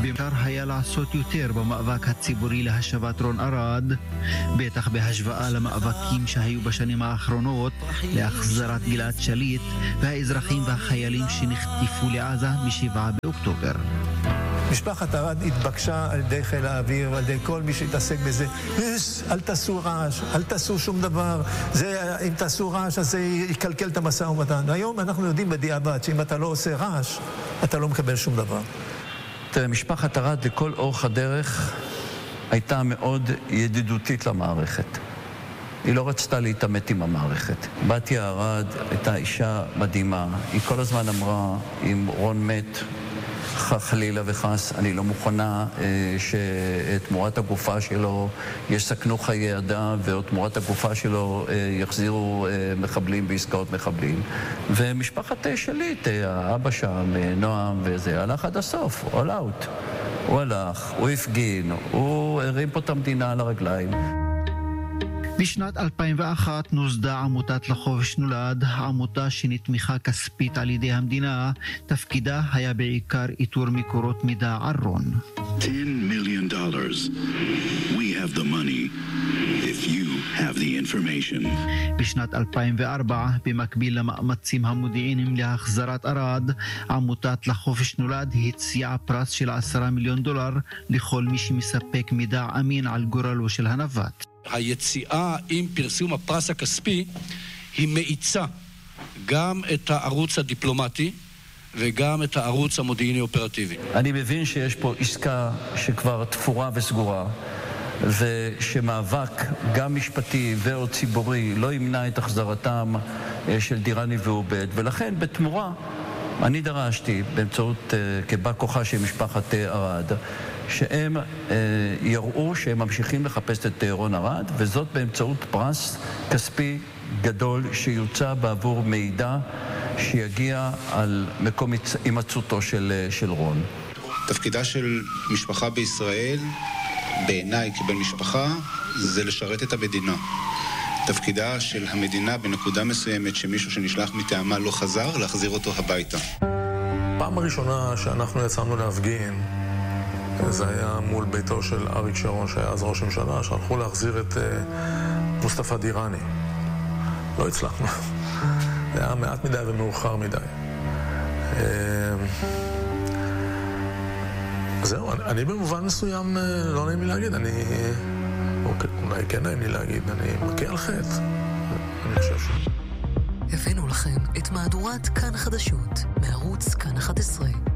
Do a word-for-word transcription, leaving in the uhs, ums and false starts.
אפשר היה לעשות יותר במאבק הציבורי להשבת רון ארד, בטח בהשוואה למאבקים שהיו בשנים האחרונות להחזרת גלעד שליט והאזרחים והחיילים שנחטפו לעזה בשבעה באוקטובר. משפחת ארד התבקשה על ידי חיל האוויר ועל ידי כל מי שהתעסק בזה, אל תעשו רעש, אל תעשו שום דבר, זה, אם תעשו רעש אז זה יקלקל את המשא ומתן. היום אנחנו יודעים בדיעבד שאם אתה לא עושה רעש אתה לא מקבל שום דבר. תראה, משפחת ארד לכל אורך הדרך הייתה מאוד ידידותית למערכת. היא לא רצתה להתעמת עם המערכת. בתיה ארד הייתה אישה מדהימה. היא כל הזמן אמרה, אם רון מת, חלילה וחס, אני לא מוכנה אה, שתמורת הגופה שלו יסכנו חיי אדם, ותמורת הגופה שלו אה, יחזירו אה, מחבלים בעסקאות מחבלים. ומשפחת אה, שליט, אה, האבא שם, אה, נועם וזה, הלך עד הסוף, all out. הוא הלך, הוא הפגין, הוא הרים פה את המדינה על הרגליים. בשנת אלפיים ואחת נוסדה עמותת לחופש נולד, עמותה שנתמיכה כספית על ידי המדינה. תפקידה היה בעיקר איתור מקורות מידע על רון. ten million dollars. We have the money if you have the information. בשנת אלפיים וארבע, במקביל למאמצים המודיעיניים להחזרת ארד, עמותת לחופש נולד הציעה פרס של עשרה מיליון דולר לכל מי שמספק מידע אמין על גורלו של הנווט. היציאה עם פרסום הפרס הכספי היא מאיצה גם את הערוץ הדיפלומטי וגם את הערוץ המודיעיני אופרטיבי. אני מבין שיש פה עסקה שכבר תפורה וסגורה, ושמאבק גם משפטי ואו ציבורי לא ימנע את החזרתם של דירני ועובד, ולכן בתמורה אני דרשתי באמצעות כבא כוחה של משפחת ארד שהם אה, יראו שהם ממשיכים לחפש את רון ארד, וזאת באמצעות פרס כספי גדול שיוצא בעבור מידע שיגיע על מקום הימצאותו של, של רון. תפקידה של משפחה בישראל, בעיניי כבן משפחה, זה לשרת את המדינה. תפקידה של המדינה בנקודה מסוימת שמישהו שנשלח מטעמה לא חזר, להחזיר אותו הביתה. פעם הראשונה שאנחנו יצאנו להפגין, זה היה מול ביתו של אריק שרון, שהיה אז ראש הממשלה, שהלכו להחזיר את uh, מוסטפא דיראני. לא הצלחנו. זה היה מעט מדי ומאוחר מדי. Uh, זהו, אני, אני במובן מסוים uh, לא נעים לי להגיד, אני... אוקיי, אולי כן נעים לי להגיד, אני מכה על חטא. אני חושב ש... הבאנו לכם את מהדורת כאן חדשות, מערוץ כאן אחת עשרה.